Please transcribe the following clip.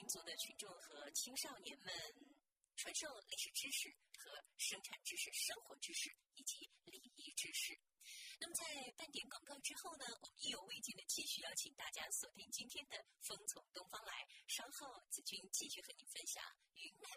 族的群众和青少年们传授历史知识和生产知识、生活知识以及礼仪知识。那么在半点广告之后呢，我们意犹未尽的继续邀请大家锁定今天的风从东方来，稍后子君继续和你分享云南